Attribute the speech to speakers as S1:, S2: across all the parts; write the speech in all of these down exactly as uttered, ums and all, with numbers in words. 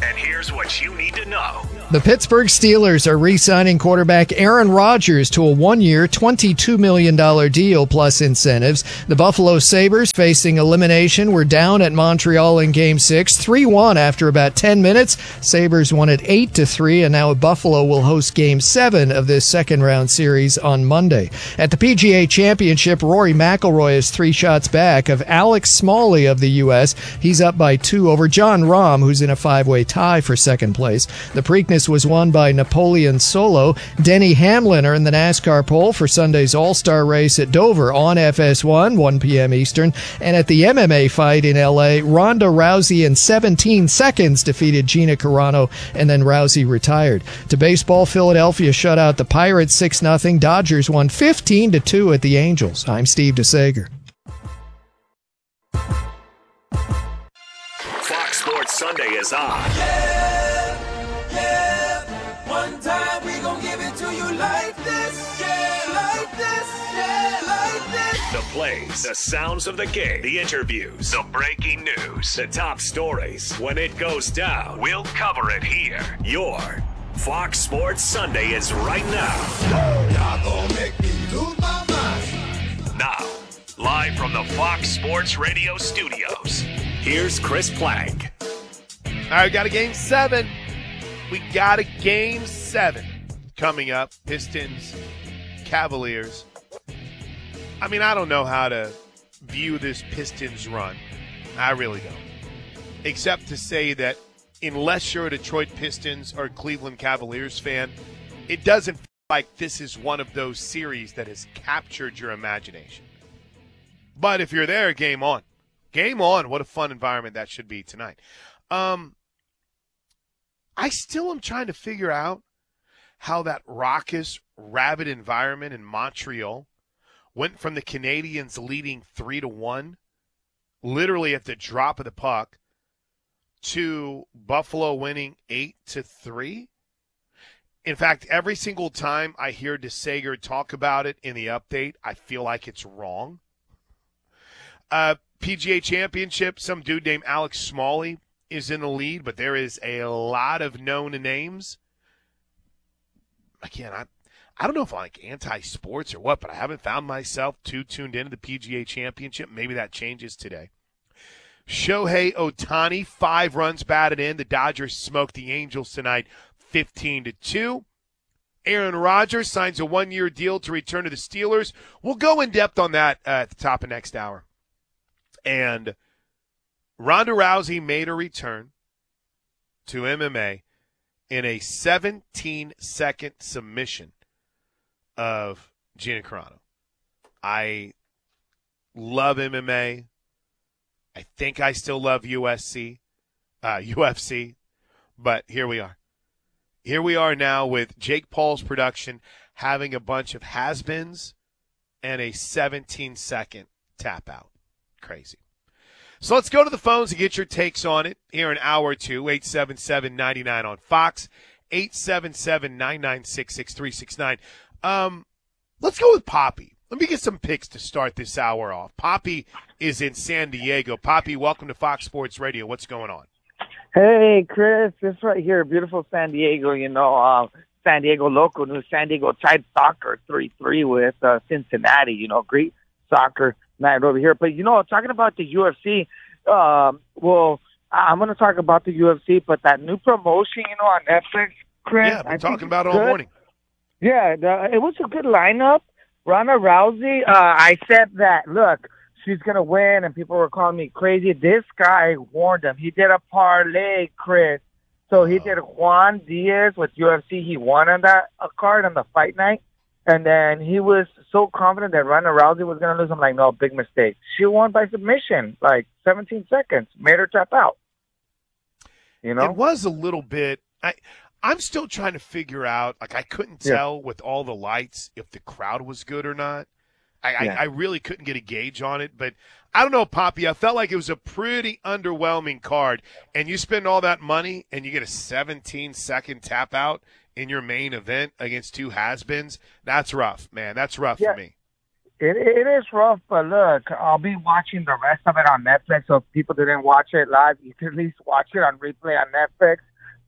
S1: And here's what you need to know.
S2: The Pittsburgh Steelers are re-signing quarterback Aaron Rodgers to a one-year, twenty-two million dollars deal plus incentives. The Buffalo Sabres, facing elimination, were down at Montreal in Game six, three one after about ten minutes. Sabres won it eight to three, and now Buffalo will host Game seven of this second-round series on Monday. At the P G A Championship, Rory McIlroy is three shots back of Alex Smalley of the U S. He's up by two over Jon Rahm, who's in a five-way tie for second place. The Preakness was won by Napoleon Solo. Denny Hamlin are in the NASCAR pole for Sunday's All-Star race at Dover on F S one, one p.m. Eastern. And at the M M A fight in L A, Ronda Rousey in seventeen seconds defeated Gina Carano, and then Rousey retired. To baseball, Philadelphia shut out the Pirates six nothing. Dodgers won fifteen to two at the Angels. I'm Steve DeSager.
S1: Fox Sports Sunday is on.
S3: Yeah, yeah. One time we gon' give it to you like this. Yeah, like this. Yeah, like this.
S1: The plays, the sounds of the game, the interviews, the breaking news, the top stories. When it goes down, we'll cover it here. Your Fox Sports Sunday is right now.
S3: Y'all gon' make me lose my mind.
S1: Now, live from the Fox Sports Radio studios, here's Chris Plank.
S4: All right, we got a game seven. We got a game seven coming up. Pistons, Cavaliers. I mean, I don't know how to view this Pistons run. I really don't. Except to say that unless you're a Detroit Pistons or Cleveland Cavaliers fan, it doesn't feel like this is one of those series that has captured your imagination. But if you're there, game on. Game on. What a fun environment that should be tonight. Um, I still am trying to figure out how that raucous, rabid environment in Montreal went from the Canadians leading three to one, literally at the drop of the puck, to Buffalo winning eight to three. In fact, every single time I hear DeSager talk about it in the update, I feel like it's wrong. Uh, P G A Championship, some dude named Alex Smalley is in the lead, but there is a lot of known names. Again, I I don't know if I'm like anti-sports or what, but I haven't found myself too tuned into the P G A Championship. Maybe that changes today. Shohei Ohtani, five runs batted in. The Dodgers smoked the Angels tonight, fifteen to two. Aaron Rodgers signs a one-year deal to return to the Steelers. We'll go in depth on that uh, at the top of next hour. And Ronda Rousey made a return to M M A in a seventeen-second submission of Gina Carano. I love M M A. I think I still love U S C, uh, U F C, but here we are. Here we are now with Jake Paul's production having a bunch of has-beens and a seventeen-second tap-out. Crazy. So let's go to the phones and get your takes on it here in hour two, eight seven seven, nine nine on Fox, eight seven seven, nine nine six, six three six nine. Um, let's go with Poppy. Let me get some picks to start this hour off. Poppy is in San Diego. Poppy, welcome to Fox Sports Radio. What's going on?
S5: Hey, Chris. It's right here. Beautiful San Diego, you know, uh, San Diego local news. San Diego tied soccer three three with uh, Cincinnati. You know, great soccer night over here. But, you know, talking about the U F C, um, well, I'm going to talk about the U F C, but that new promotion, you know, on Netflix, Chris.
S4: Yeah, I've been
S5: I
S4: talking about it all
S5: good.
S4: morning.
S5: Yeah, the, it was a good lineup. Ronda Rousey, uh, I said that, look, she's going to win, and people were calling me crazy. This guy warned him. He did a parlay, Chris. So he did Juan Diaz with U F C. He won on that a card on the fight night. And then he was so confident that Ronda Rousey was going to lose. I'm like, no, big mistake. She won by submission, like seventeen seconds. Made her tap out. You know?
S4: It was a little bit I, – I'm still trying to figure out – like I couldn't tell yeah. with all the lights if the crowd was good or not. I, yeah. I, I really couldn't get a gauge on it. But I don't know, Poppy. I felt like it was a pretty underwhelming card. And you spend all that money and you get a seventeen-second tap out in your main event against two has-beens. That's rough, man. That's rough
S5: yeah.
S4: for me.
S5: It, it is rough, but look, I'll be watching the rest of it on Netflix. So if people didn't watch it live, you can at least watch it on replay on Netflix.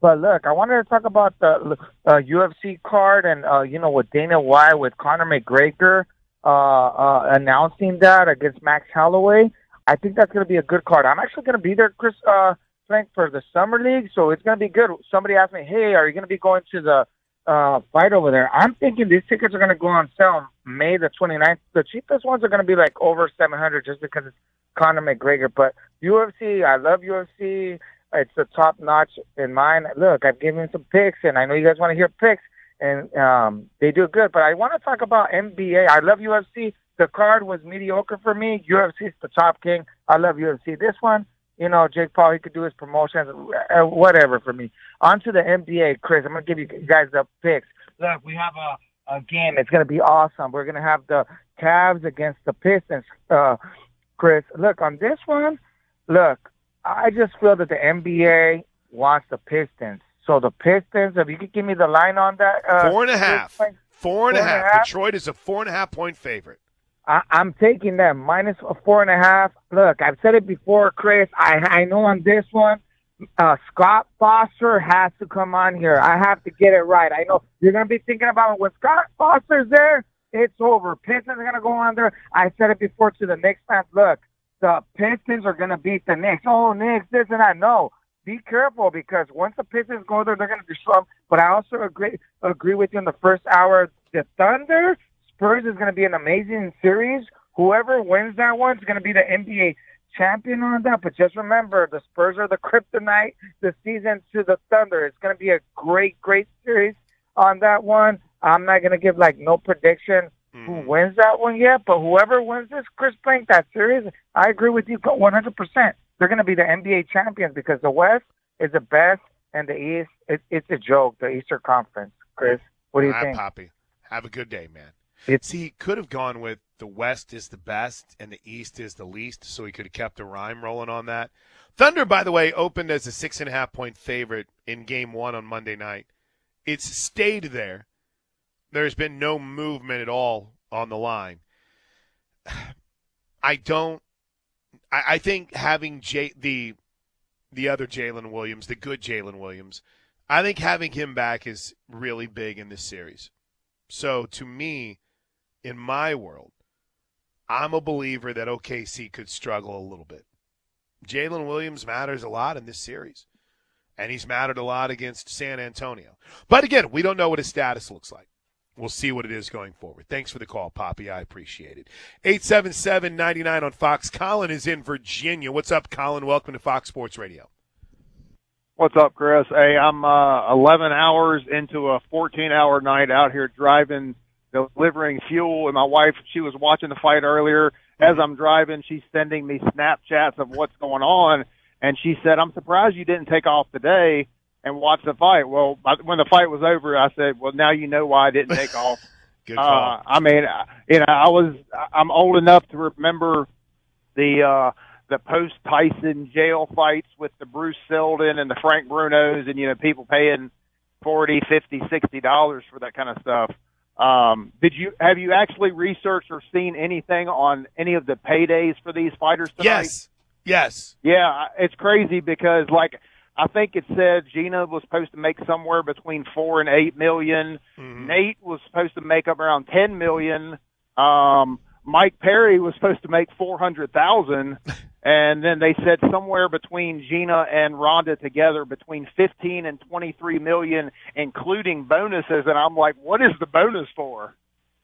S5: But look, I wanted to talk about the uh, U F C card and, uh, you know, with Dana White, with Conor McGregor uh, uh, announcing that against Max Holloway. I think that's going to be a good card. I'm actually going to be there, Chris uh, Frank, for the Summer League, so it's going to be good. Somebody asked me, hey, are you going to be going to the uh, fight over there? I'm thinking these tickets are going to go on sale May the twenty-ninth. The cheapest ones are going to be like over seven hundred just because it's Conor McGregor. But U F C, I love U F C. It's a top notch in mine. Look, I've given some picks, and I know you guys want to hear picks, and um, they do good. But I want to talk about N B A. I love U F C. The card was mediocre for me. U F C is the top king. I love U F C. This one, you know, Jake Paul, he could do his promotions, uh, whatever for me. On to the N B A, Chris. I'm going to give you guys the picks. Look, we have a, a game. It's going to be awesome. We're going to have the Cavs against the Pistons, uh, Chris. Look, on this one, look, I just feel that the N B A wants the Pistons. So the Pistons, if you could give me the line on that. Uh,
S4: four and a half. Four and, four and a half. half. Detroit is a four and a half point favorite.
S5: I, I'm taking them minus a four and a half. Look, I've said it before, Chris. I I know on this one, uh, Scott Foster has to come on here. I have to get it right. I know you're going to be thinking about it. When Scott Foster's there, it's over. Pistons are going to go on there. I said it before to the Knicks fans. Look, the Pistons are going to beat the Knicks. Oh, Knicks, this and that. No, be careful because once the Pistons go there, they're going to destroy them. But I also agree agree with you in the first hour. The Thunder, Spurs is going to be an amazing series. Whoever wins that one is going to be the N B A champion on that. But just remember, the Spurs are the kryptonite this season to the Thunder. It's going to be a great, great series on that one. I'm not going to give, like, no prediction who wins that one yet, but whoever wins this, Chris Plank, that series, I agree with you one hundred percent. They're going to be the N B A champions because the West is the best and the East, it, it's a joke, the Eastern Conference. Chris, what do you
S4: All right,
S5: think?
S4: Poppy, have a good day, man.
S5: It's,
S4: See, could have gone with the West is the best and the East is the least, so he could have kept a rhyme rolling on that. Thunder, by the way, opened as a six and a half point favorite in game one on Monday night. It's stayed there. There's been no movement at all on the line. I don't I, I think having J, the the other Jalen Williams, the good Jalen Williams, I think having him back is really big in this series. So to me, in my world, I'm a believer that O K C could struggle a little bit. Jalen Williams matters a lot in this series, and he's mattered a lot against San Antonio. But again, we don't know what his status looks like. We'll see what it is going forward. Thanks for the call, Poppy. I appreciate it. eight seven seven, nine nine on Fox. Colin is in Virginia. What's up, Colin? Welcome to Fox Sports Radio.
S6: What's up, Chris? Hey, I'm uh, eleven hours into a fourteen-hour night out here driving, delivering fuel, and my wife, she was watching the fight earlier. As I'm driving, she's sending me Snapchats of what's going on, and she said, I'm surprised you didn't take off today and watch the fight. Well, when the fight was over, I said, well, now you know why I didn't take off.
S4: Good call.
S6: Uh, I mean, you know, I was, I'm old enough to remember the, uh, the post-Tyson jail fights with the Bruce Seldon and the Frank Brunos and, you know, people paying forty, fifty, sixty dollars for that kind of stuff. Um, did you, have you actually researched or seen anything on any of the paydays for these fighters tonight?
S4: Yes. Yes.
S6: Yeah, it's crazy because, like, I think it said Gina was supposed to make somewhere between four and eight million.
S4: Mm-hmm.
S6: Nate was supposed to make up around ten million. Um, Mike Perry was supposed to make four hundred thousand, and then they said somewhere between Gina and Ronda together between fifteen and twenty-three million, including bonuses. And I'm like, what is the bonus for?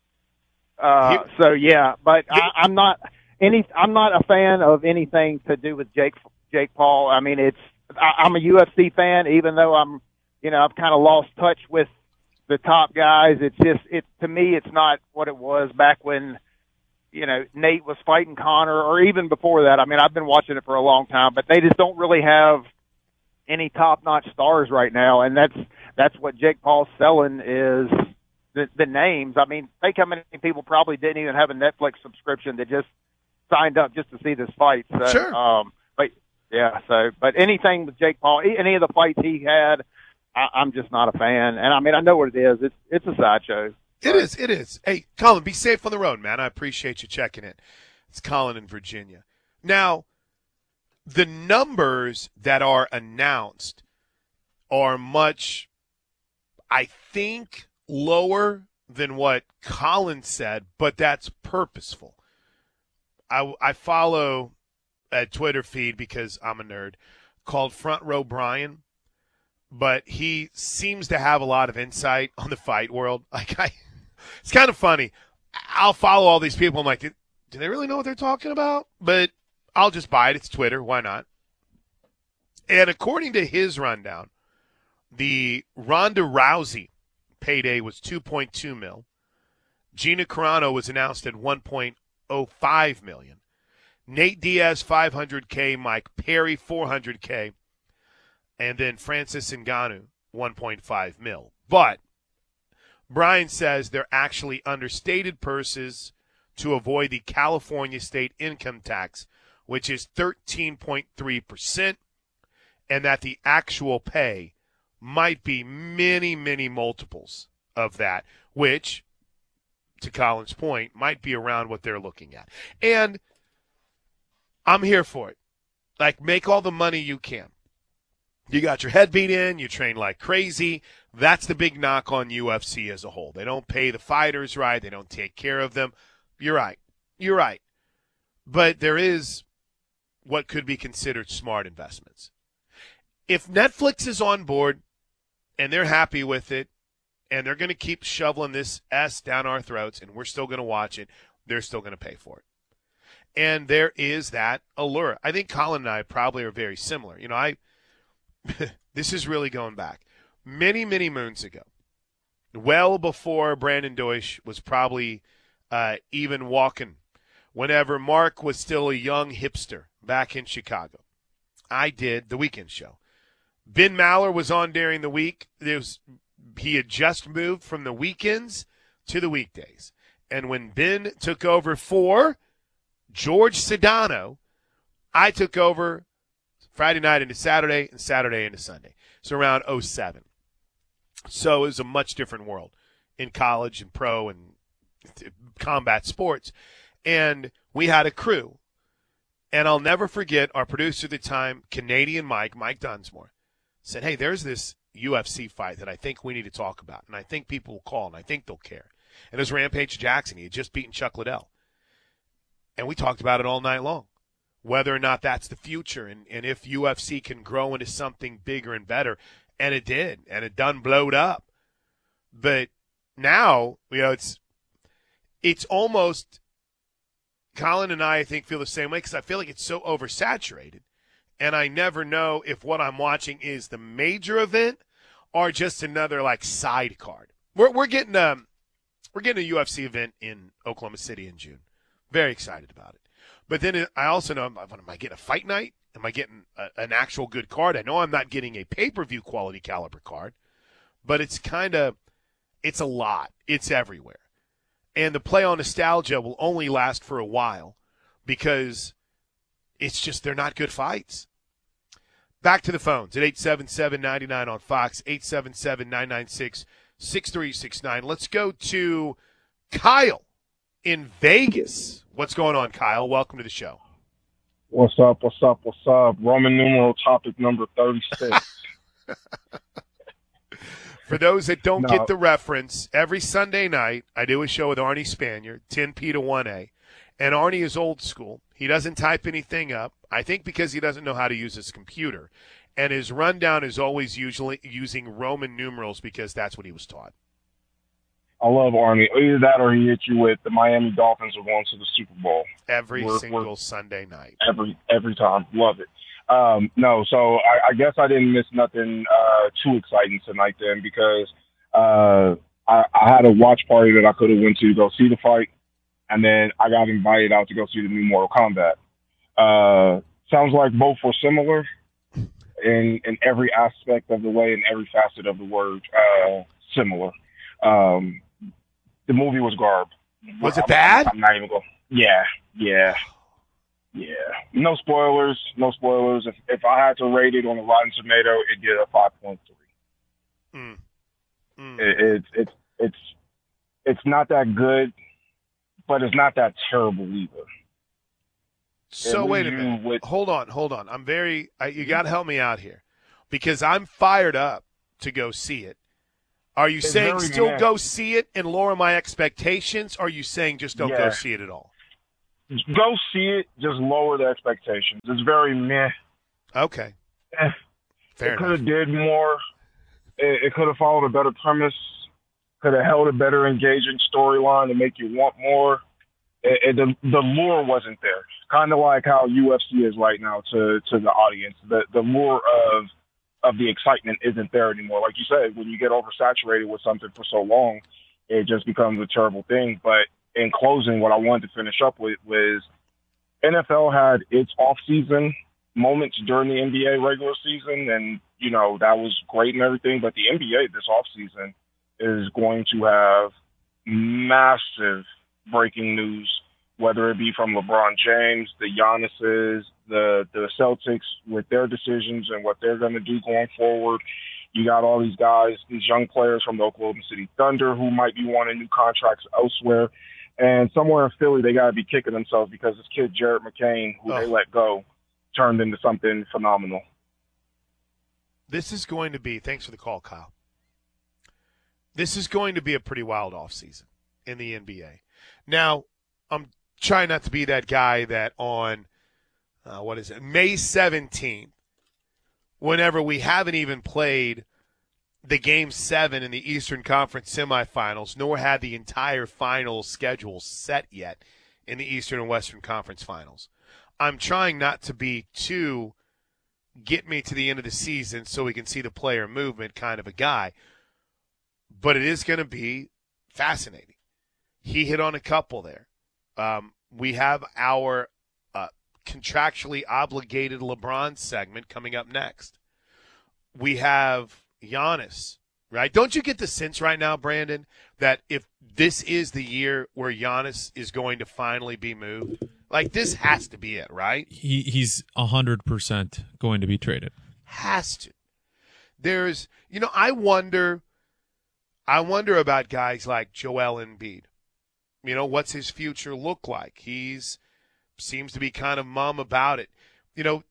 S6: Uh, so yeah, but I, I'm not any. I'm not a fan of anything to do with Jake Jake Paul. I mean, it's. I, I'm a U F C fan, even though I'm, you know, I've kind of lost touch with the top guys. It's just, it to me, it's not what it was back when, you know, Nate was fighting Conor, or even before that. I mean, I've been watching it for a long time, but they just don't really have any top-notch stars right now, and that's that's what Jake Paul's selling is the, the names. I mean, think how many people probably didn't even have a Netflix subscription that just signed up just to see this fight. So,
S4: Sure.
S6: Um, but yeah, so but anything with Jake Paul, any of the fights he had, I, I'm just not a fan. And I mean, I know what it is. It's it's a sideshow.
S4: It is. It is. Hey, Colin, be safe on the road, man. I appreciate you checking in. It's Colin in Virginia. Now, the numbers that are announced are much, I think, lower than what Colin said, but that's purposeful. I, I follow a Twitter feed because I'm a nerd called Front Row Brian, but he seems to have a lot of insight on the fight world. Like I, it's kind of funny. I'll follow all these people. I'm like, do, do they really know what they're talking about? But I'll just buy it. It's Twitter. Why not? And according to his rundown, the Ronda Rousey payday was two point two mil. Gina Carano was announced at one point oh five million. Nate Diaz five hundred K, Mike Perry four hundred K, and then Francis Ngannou one point five mil. But Brian says they're actually understated purses to avoid the California state income tax, which is thirteen point three percent, and that the actual pay might be many, many multiples of that, which, to Colin's point, might be around what they're looking at. And I'm here for it. Like, make all the money you can. You got your head beat in, you train like crazy. That's the big knock on U F C as a whole. They don't pay the fighters right. They don't take care of them. You're right. You're right. But there is what could be considered smart investments. If Netflix is on board and they're happy with it and they're going to keep shoveling this S down our throats and we're still going to watch it, they're still going to pay for it. And there is that allure. I think Colin and I probably are very similar. You know, I this is really going back many, many moons ago, well before Brandon Deutsch was probably uh, even walking, whenever Mark was still a young hipster back in Chicago. I did the weekend show. Ben Maller was on during the week. There was, he had just moved from the weekends to the weekdays. And when Ben took over for George Sedano, I took over Friday night into Saturday and Saturday into Sunday. So around oh seven. So it was a much different world in college and pro and combat sports. And we had a crew. And I'll never forget our producer at the time, Canadian Mike, Mike Dunsmore, said, hey, there's this U F C fight that I think we need to talk about. And I think people will call and I think they'll care. And it was Rampage Jackson. He had just beaten Chuck Liddell. And we talked about it all night long, whether or not that's the future and, and if U F C can grow into something bigger and better. And it did, and it done blowed up. But now, you know, it's it's almost, Colin and I, I think, feel the same way because I feel like it's so oversaturated. And I never know if what I'm watching is the major event or just another, like, side card. We're, we're getting um, we're getting a U F C event in Oklahoma City in June. Very excited about it. But then I also know, am I getting a fight night? Am I getting a, an actual good card? I know I'm not getting a pay-per-view quality caliber card, but it's kind of, it's a lot. It's everywhere. And the play on nostalgia will only last for a while because it's just, they're not good fights. Back to the phones at eight seven seven, nine nine on Fox, eight seven seven, nine nine six, six three six nine. Let's go to Kyle in Vegas. What's going on, Kyle? Welcome to the show.
S7: What's up, what's up, what's up? Roman numeral topic number thirty-six.
S4: For those that don't
S7: No.
S4: get the reference, every Sunday night I do a show with Arnie Spanier, ten P to one A. And Arnie is old school. He doesn't type anything up, I think because he doesn't know how to use his computer. And his rundown is always usually using Roman numerals because that's what he was taught.
S7: I love Arnie. Either that or he hit you with the Miami Dolphins are going to the Super Bowl.
S4: Every
S7: We're-
S4: single
S7: we're-
S4: Sunday night.
S7: Every every time. Love it. Um, no, so I, I guess I didn't miss nothing uh, too exciting tonight then because uh, I, I had a watch party that I could have went to go see the fight, and then I got invited out to go see the new Mortal Kombat. Uh, sounds like both were similar in in every aspect of the way, in every facet of the word, uh, similar. Um, the movie was garb.
S4: Was it
S7: I'm-
S4: bad?
S7: I'm not even going. Yeah, yeah, yeah. No spoilers. No spoilers. If if I had to rate it on a Rotten Tomato, it'd get a five point three.
S4: Mm. Mm.
S7: It, it's it's it's it's not that good, but it's not that terrible either.
S4: So
S7: It
S4: wait a
S7: leaves you
S4: minute.
S7: with-
S4: Hold on, hold on. I'm very. I, you got to help me out here. because I'm fired up to go see it. Are you
S7: It's
S4: saying
S7: very
S4: still
S7: meh.
S4: go see it and lower my expectations, or are you saying just don't go
S7: Yeah.
S4: see it at all?
S7: Go see it, just lower the expectations. It's very meh.
S4: Okay.
S7: Eh.
S4: Fair
S7: It could
S4: enough.
S7: have did more. It, it could have followed a better premise. Could have held a better engaging storyline to make you want more. It, it, the the lure wasn't there. Kind of like how U F C is right now to to the audience. The the lure of of the excitement isn't there anymore. Like you said, when you get oversaturated with something for so long, it just becomes a terrible thing. But in closing, what I wanted to finish up with was N F L had its off-season moments during the N B A regular season, and, you know, that was great and everything. But the N B A this off-season is going to have massive breaking news, whether it be from LeBron James, the Giannis's, the, the Celtics with their decisions and what they're going to do going forward. You got all these guys, these young players from the Oklahoma City Thunder who might be wanting new contracts elsewhere. And somewhere in Philly, they got to be kicking themselves because this kid, Jared McCain, who
S4: Oh.
S7: they let go, turned into something phenomenal.
S4: This is going to be – thanks for the call, Kyle. This is going to be a pretty wild offseason in the N B A. Now, I'm trying not to be that guy that on, uh, what is it, May seventeenth, whenever we haven't even played the Game seven in the Eastern Conference semifinals, nor had the entire final schedule set yet in the Eastern and Western Conference finals. I'm trying not to be too get me to the end of the season so we can see the player movement kind of a guy. But it is going to be fascinating. He hit on a couple there. Um, we have our uh, contractually obligated LeBron segment coming up next. We have Giannis, right? Don't you get the sense right now, Brandon, that if this is the year where Giannis is going to finally be moved, like this has to be it, right?
S8: He he's a hundred percent going to be traded.
S4: Has to. There's, you know, I wonder, I wonder about guys like Joel Embiid. You know, what's his future look like? He's seems to be kind of mum about it. You know,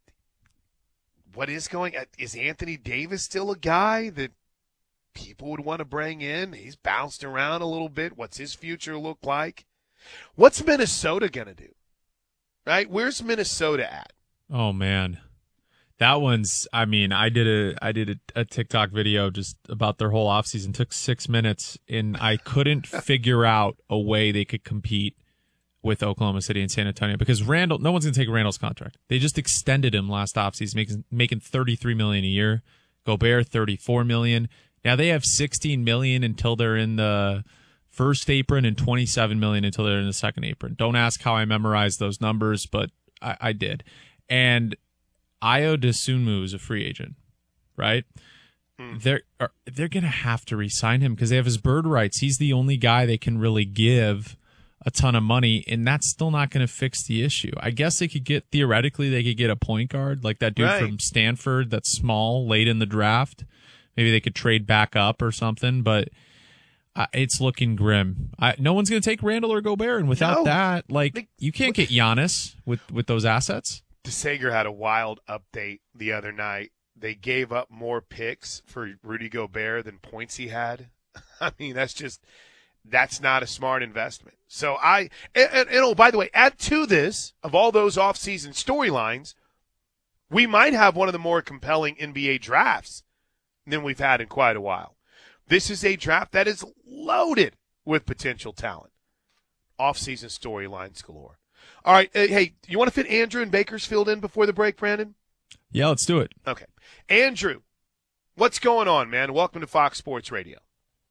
S4: what is going? Is Anthony Davis still a guy that people would want to bring in? He's bounced around a little bit. What's his future look like? What's Minnesota going to do? Right? Where's Minnesota at?
S8: Oh man, that one's. I mean, I did a I did a, a TikTok video just about their whole offseason. Took six minutes, and I couldn't figure out a way they could compete with Oklahoma City and San Antonio because Randall. No one's gonna take Randall's contract. They just extended him last offseason, making making thirty-three million a year. Gobert thirty-four million. Now they have sixteen million until they're in the first apron and twenty-seven million until they're in the second apron. Don't ask how I memorized those numbers, but I, I did. And Ayo Dosunmu is a free agent, right? Mm. They're they're gonna have to re-sign him because they have his bird rights. He's the only guy they can really give a ton of money, and that's still not going to fix the issue. I guess they could get theoretically they could get a point guard like that dude
S4: right.
S8: from Stanford that's small late in the draft. Maybe they could trade back up or something, but uh, it's looking grim. I, no one's going to take Randall or Gobert, and without
S4: no.
S8: that, like you can't get Giannis with with those assets.
S4: DeSager had a wild update the other night. They gave up more picks for Rudy Gobert than points he had. I mean, that's just that's not a smart investment. So I and, and, and oh, by the way, add to this of all those offseason storylines, we might have one of the more compelling N B A drafts than we've had in quite a while. This is a draft that is loaded with potential talent. Offseason storylines galore. All right, uh, hey, you want to fit Andrew in Bakersfield in before the break, Brandon?
S8: Yeah, let's do it.
S4: Okay. Andrew, what's going on, man? Welcome to Fox Sports Radio.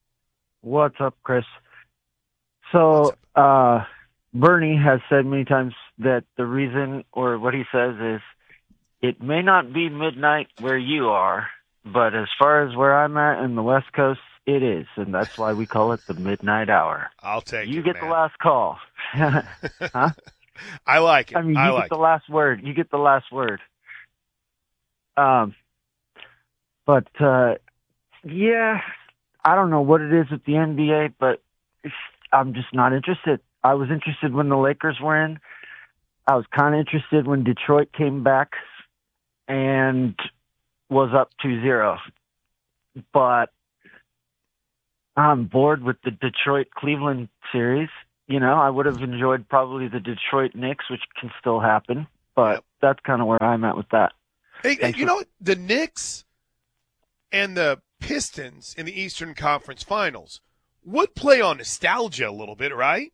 S9: What's up, Chris? So, uh, Bernie has said many times that the reason, or what he says is, it may not be midnight where you are, but as far as where I'm at in the West Coast, it is, and that's why we call it the midnight hour.
S4: I'll take
S9: you
S4: it,
S9: get
S4: man.
S9: the last call. Huh?
S4: I like it.
S9: I mean, you
S4: I
S9: get
S4: like
S9: the
S4: it.
S9: last word. You get the last word. Um, but uh, yeah, I don't know what it is with the N B A, but I'm just not interested. I was interested when the Lakers were in. I was kind of interested when Detroit came back, and was up two zero. But I'm bored with the Detroit-Cleveland series. You know, I would have enjoyed probably the Detroit-Knicks, which can still happen. But
S4: Yep.
S9: that's kind of where I'm at with that.
S4: Hey,
S9: Thanks
S4: you
S9: for-
S4: know, the Knicks and the Pistons in the Eastern Conference Finals would play on nostalgia a little bit, right?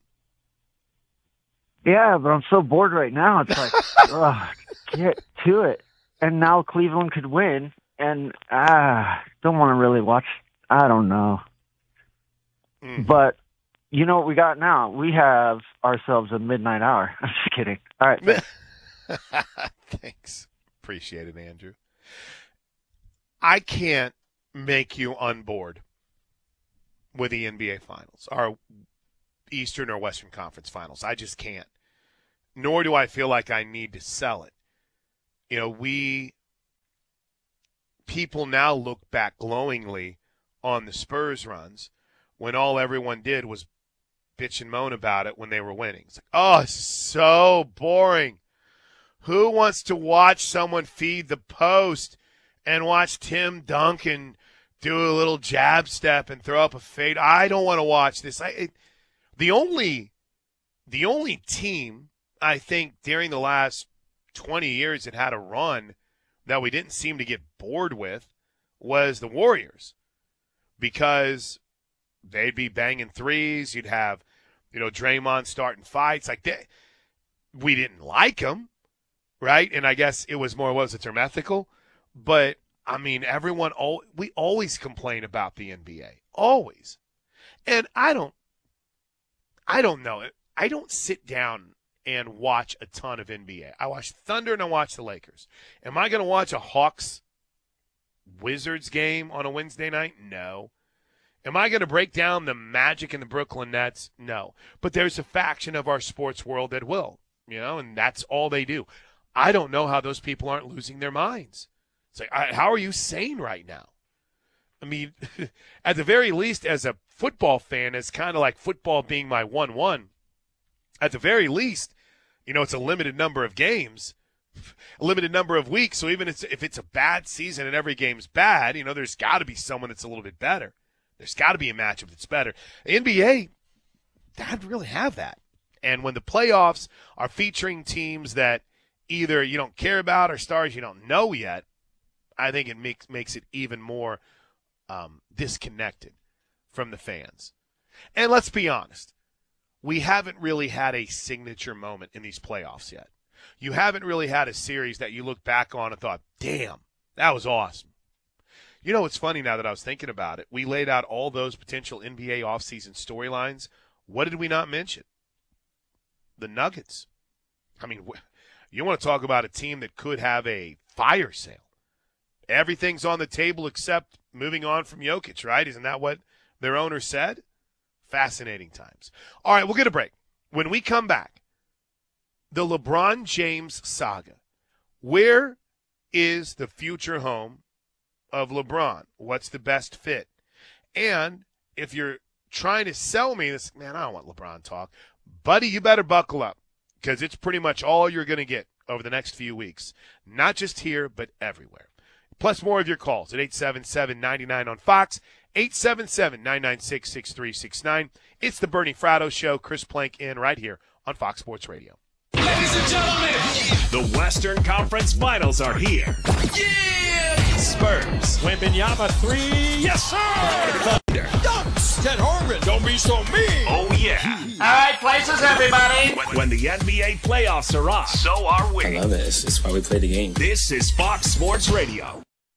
S9: Yeah, but I'm so bored right now. It's like, ugh, get to it. And now Cleveland could win, and ah, don't want to really watch. I don't know.
S4: Mm.
S9: But you know what we got now? We have ourselves a midnight hour. I'm just kidding. All right. thanks.
S4: Thanks. Appreciate it, Andrew. I can't make you unbored with the N B A Finals, or Eastern or Western Conference Finals. I just can't. Nor do I feel like I need to sell it. You know, we people now look back glowingly on the Spurs runs when all everyone did was bitch and moan about it when they were winning. It's like, oh, it's so boring. Who wants to watch someone feed the post and watch Tim Duncan do a little jab step and throw up a fade? I don't want to watch this. I it, the only the only team I think during the last twenty years that had a run that we didn't seem to get bored with was the Warriors, because they'd be banging threes. You'd have, you know, Draymond starting fights like that. We didn't like them, right? And I guess it was more, what was it, term ethical? But I mean, everyone, all we always complain about the N B A, always. And I don't, I don't know it. I don't sit down and watch a ton of N B A. I watch Thunder and I watch the Lakers. Am I going to watch a Hawks Wizards game on a Wednesday night? No. Am I going to break down the Magic and the Brooklyn Nets? No. But there's a faction of our sports world that will, you know, and that's all they do. I don't know how those people aren't losing their minds. It's like, I, how are you sane right now? I mean, at the very least, as a football fan, it's kind of like football being my one one. At the very least, you know, it's a limited number of games, a limited number of weeks. So even if it's a bad season and every game's bad, you know, there's got to be someone that's a little bit better. There's got to be a matchup that's better. The N B A doesn't really have that. And when the playoffs are featuring teams that either you don't care about or stars you don't know yet, I think it makes makes it even more um, disconnected from the fans. And let's be honest, we haven't really had a signature moment in these playoffs yet. You haven't really had a series that you look back on and thought, damn, that was awesome. You know what's funny now that I was thinking about it? We laid out all those potential N B A offseason storylines. What did we not mention? The Nuggets. I mean, you want to talk about a team that could have a fire sale. Everything's on the table except moving on from Jokic, right? Isn't that what their owner said? Fascinating times. All right, we'll get a break. When we come back, the LeBron James saga. Where is the future home of LeBron? What's the best fit? And if you're trying to sell me this, man, I don't want LeBron talk. Buddy, you better buckle up, because it's pretty much all you're going to get over the next few weeks. Not just here, but everywhere. Plus more of your calls at eight seven seven, nine nine on Fox, eight seven seven, nine nine six, six three six nine. It's the Bernie Fratto Show. Chris Plank in right here on Fox Sports Radio.
S1: Ladies and gentlemen, the Western Conference Finals are here. Yeah! Spurs.
S10: Wembanyama three. Yes, sir!
S1: Thunder.
S10: Dunks. Ted Harmon. Don't be so mean.
S1: Oh, yeah.
S11: All right, places, everybody.
S1: When, when the N B A playoffs are on, so are we.
S12: I love it. It's why we play the game.
S1: This is Fox Sports Radio.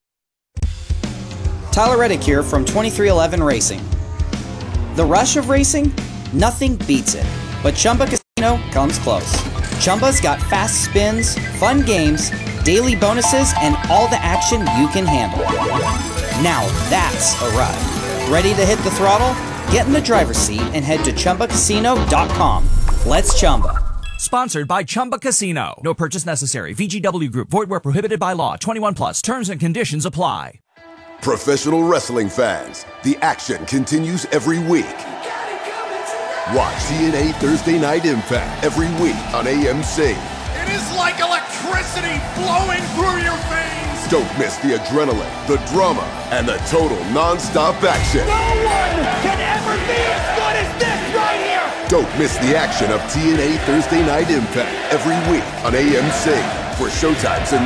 S13: Tyler Reddick here from twenty-three eleven Racing. The rush of racing? Nothing beats it. But Chumba Casino comes close. Chumba's got fast spins, fun games, daily bonuses, and all the action you can handle. Now that's a ride. Ready to hit the throttle? Get in the driver's seat and head to Chumba Casino dot com. Let's Chumba.
S14: Sponsored by Chumba Casino. No purchase necessary. V G W Group. Void where prohibited by law. twenty-one plus. Terms and conditions apply.
S15: Professional wrestling fans, the action continues every week. Watch T N A Thursday Night Impact every week on A M C.
S10: It is like electricity flowing through your veins.
S15: Don't miss the adrenaline, the drama, and the total non-stop action.
S3: No one can ever be as good as this right here!
S15: Don't miss the action of T N A Thursday Night Impact every week on A M C for showtimes and